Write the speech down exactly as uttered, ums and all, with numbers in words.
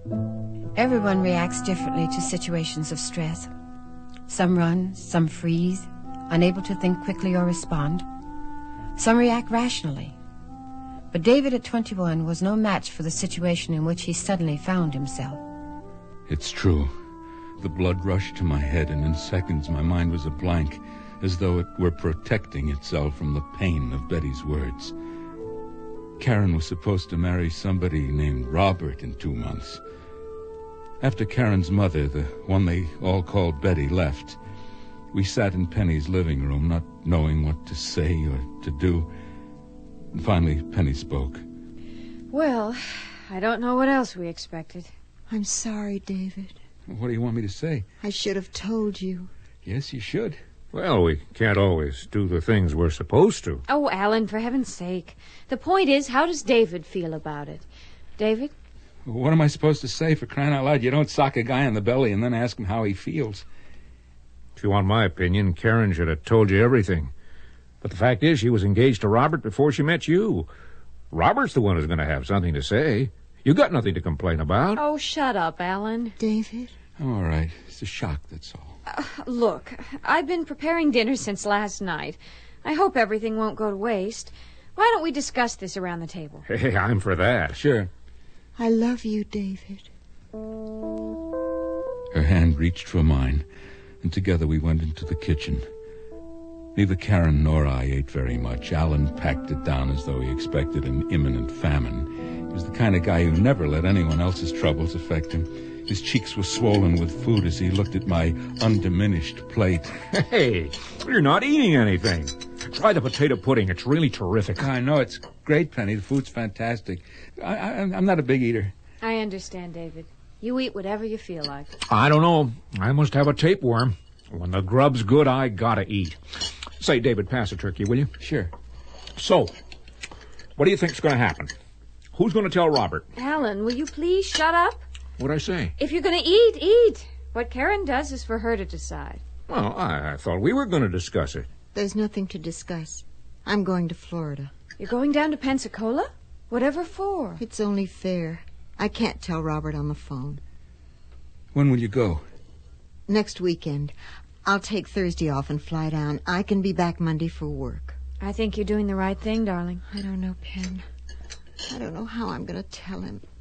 Everyone reacts differently to situations of stress. Some run, some freeze, unable to think quickly or respond. Some react rationally. But David at twenty-one was no match for the situation in which he suddenly found himself. It's true. The blood rushed to my head, and in seconds my mind was a blank, as though it were protecting itself from the pain of Betty's words. Karen was supposed to marry somebody named Robert in two months. After Karen's mother, the one they all called Betty, left, we sat in Penny's living room, not knowing what to say or to do. And finally, Penny spoke. Well, I don't know what else we expected. I'm sorry, David. What do you want me to say? I should have told you. Yes, you should. Well, we can't always do the things we're supposed to. Oh, Alan, for heaven's sake. The point is, how does David feel about it? David? What am I supposed to say, for crying out loud? You don't sock a guy in the belly and then ask him how he feels. If you want my opinion, Karen should have told you everything. But the fact is, she was engaged to Robert before she met you. Robert's the one who's going to have something to say. You got nothing to complain about. Oh, shut up, Alan. David? I'm all right. It's a shock, that's all. Uh, look, I've been preparing dinner since last night. I hope everything won't go to waste. Why don't we discuss this around the table? Hey, I'm for that. Sure. I love you, David. Her hand reached for mine, and together we went into the kitchen. Neither Karen nor I ate very much. Alan packed it down as though he expected an imminent famine. He was the kind of guy who never let anyone else's troubles affect him. His cheeks were swollen with food as he looked at my undiminished plate. Hey, you're not eating anything. Try the potato pudding. It's really terrific. I know. It's great, Penny. The food's fantastic. I, I, I'm not a big eater. I understand, David. You eat whatever you feel like. I don't know. I must have a tapeworm. When the grub's good, I gotta eat. Say, David, pass a turkey, will you? Sure. So, what do you think's going to happen? Who's going to tell Robert? Alan, will you please shut up? What'd I say? If you're going to eat, eat. What Karen does is for her to decide. Well, I, I thought we were going to discuss it. There's nothing to discuss. I'm going to Florida. You're going down to Pensacola? Whatever for? It's only fair. I can't tell Robert on the phone. When will you go? Next weekend. I'll take Thursday off and fly down. I can be back Monday for work. I think you're doing the right thing, darling. I don't know, Pen. I don't know how I'm going to tell him.